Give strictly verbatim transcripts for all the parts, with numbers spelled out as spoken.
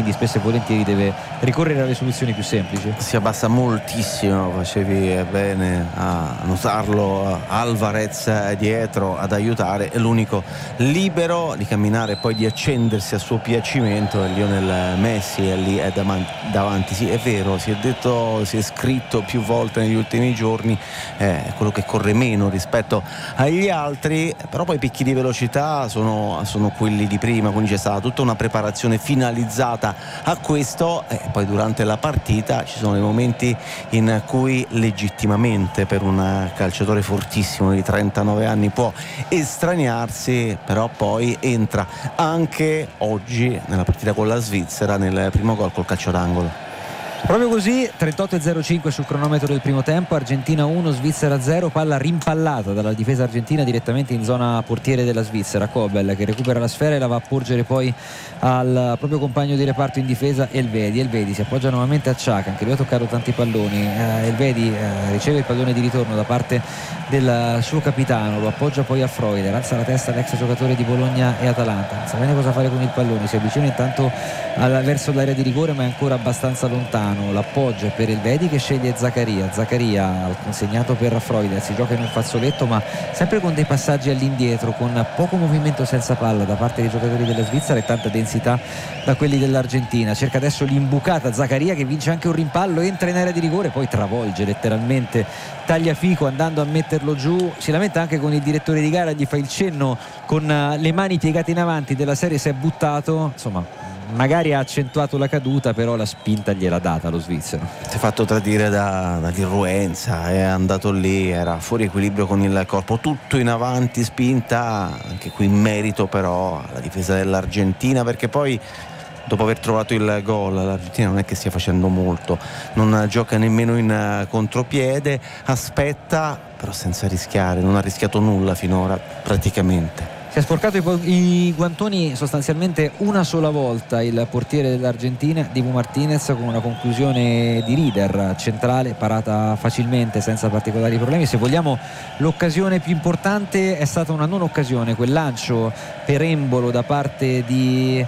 quindi spesso e volentieri deve ricorrere alle soluzioni più semplici. Si abbassa moltissimo, facevi bene a notarlo, Alvarez dietro ad aiutare, è l'unico libero di camminare e poi di accendersi a suo piacimento, e Lionel Messi è lì è davanti. Sì, è vero, si è detto, si è scritto più volte negli ultimi giorni, è quello che corre meno rispetto agli altri, però poi i picchi di velocità sono, sono quelli di prima, quindi c'è stata tutta una preparazione finalizzata a questo, e poi durante la partita ci sono dei momenti in cui legittimamente per un calciatore fortissimo di trentanove anni può estraniarsi, però poi entra anche oggi nella partita con la Svizzera nel primo gol col calcio d'angolo. Proprio così, trentotto e zero cinque sul cronometro del primo tempo, Argentina uno, Svizzera zero, palla rimpallata dalla difesa argentina direttamente in zona portiere della Svizzera. Kobel che recupera la sfera e la va a porgere poi al proprio compagno di reparto in difesa, Elvedi. Elvedi si appoggia nuovamente a Xhaka, anche lui ha toccato tanti palloni. eh, Elvedi eh, riceve il pallone di ritorno da parte del suo capitano, lo appoggia poi a Freuler, alza la testa l'ex giocatore di Bologna e Atalanta, non sa bene cosa fare con il pallone, si avvicina intanto al, verso l'area di rigore ma è ancora abbastanza lontano. L'appoggia per Elvedi che sceglie Zaccaria. Zaccaria consegnato per Freuler, si gioca in un fazzoletto ma sempre con dei passaggi all'indietro, con poco movimento senza palla da parte dei giocatori della Svizzera e tanta densità da quelli dell'Argentina. Cerca adesso l'imbucata Zaccaria che vince anche un rimpallo, entra in area di rigore, poi travolge letteralmente Tagliafico andando a metterlo giù. Si lamenta anche con il direttore di gara, gli fa il cenno con le mani piegate in avanti della serie si è buttato, insomma magari ha accentuato la caduta, però la spinta gliel'ha data lo svizzero. Si è fatto tradire da, dall'irruenza, è andato lì, era fuori equilibrio con il corpo, tutto in avanti, spinta, anche qui in merito però alla difesa dell'Argentina, perché poi dopo aver trovato il gol l'Argentina non è che stia facendo molto, non gioca nemmeno in contropiede, aspetta però senza rischiare, non ha rischiato nulla finora praticamente. Si è sporcato i, i guantoni sostanzialmente una sola volta il portiere dell'Argentina, Dibu Martinez, con una conclusione di Rieder centrale parata facilmente senza particolari problemi. Se vogliamo, l'occasione più importante è stata una non occasione, quel lancio per Embolo da parte di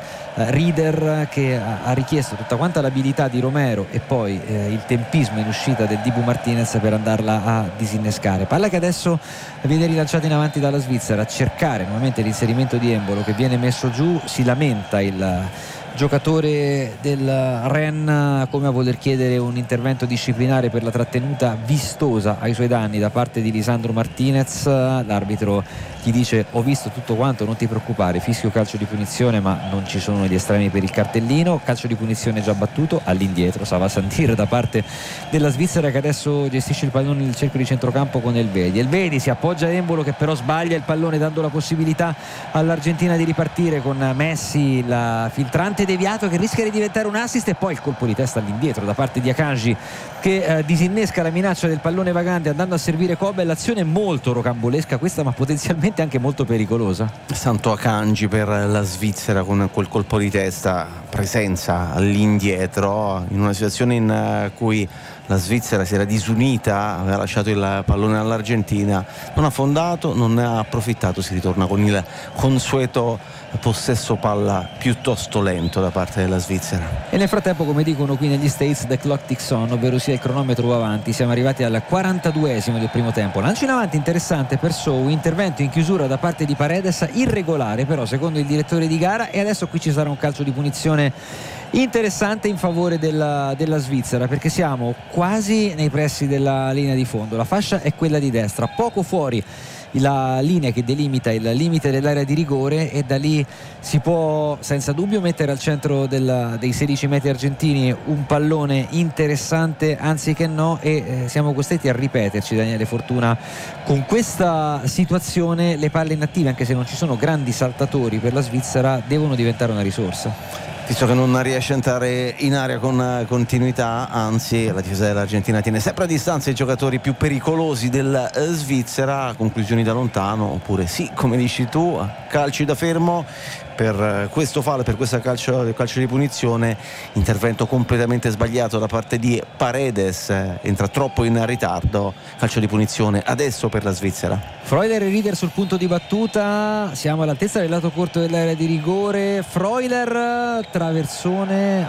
Rieder che ha richiesto tutta quanta l'abilità di Romero e poi eh, il tempismo in uscita del Dibu Martinez per andarla a disinnescare. Palla che adesso viene rilanciata in avanti dalla Svizzera, a cercare nuovamente l'inserimento di Embolo che viene messo giù. Si lamenta il giocatore del Rennes come a voler chiedere un intervento disciplinare per la trattenuta vistosa ai suoi danni da parte di Lisandro Martinez. L'arbitro gli dice: ho visto tutto quanto, non ti preoccupare, fischio calcio di punizione, ma non ci sono gli estremi per il cartellino. Calcio di punizione già battuto, all'indietro Sava Santir da parte della Svizzera che adesso gestisce il pallone nel cerchio di centrocampo con Elvedi. Elvedi si appoggia a Embolo che però sbaglia il pallone, dando la possibilità all'Argentina di ripartire con Messi, la filtrante deviato che rischia di diventare un assist, e poi il colpo di testa all'indietro da parte di Akanji che eh, disinnesca la minaccia del pallone vagante andando a servire Kobe. L'azione è molto rocambolesca questa, ma potenzialmente anche molto pericolosa. Santo Akanji per la Svizzera con quel colpo di testa, presenza all'indietro in una situazione in cui la Svizzera si era disunita, aveva lasciato il pallone all'Argentina, non ha fondato, non ne ha approfittato, si ritorna con il consueto possesso palla piuttosto lento da parte della Svizzera. E nel frattempo, come dicono qui negli States, the clock ticks on, ovvero sia il cronometro va avanti. Siamo arrivati al quarantaduesimo del primo tempo. Lancio in avanti interessante per Sou, intervento in chiusura da parte di Paredes, irregolare però secondo il direttore di gara, e adesso qui ci sarà un calcio di punizione interessante in favore della, della Svizzera, perché siamo quasi nei pressi della linea di fondo. La fascia è quella di destra, poco fuori la linea che delimita il limite dell'area di rigore, e da lì si può senza dubbio mettere al centro del, dei sedici metri argentini un pallone interessante, anziché no, e eh, siamo costretti a ripeterci, Daniele Fortuna, con questa situazione. Le palle inattive, anche se non ci sono grandi saltatori per la Svizzera, devono diventare una risorsa, visto che non riesce a entrare in area con continuità, anzi la difesa dell'Argentina tiene sempre a distanza i giocatori più pericolosi della Svizzera. Conclusioni da lontano, oppure sì, come dici tu, calci da fermo per questo fallo, per questo calcio, calcio di punizione. Intervento completamente sbagliato da parte di Paredes, entra troppo in ritardo, calcio di punizione adesso per la Svizzera. Freuler e Rieder sul punto di battuta, siamo all'altezza del lato corto dell'area di rigore. Freuler, traversone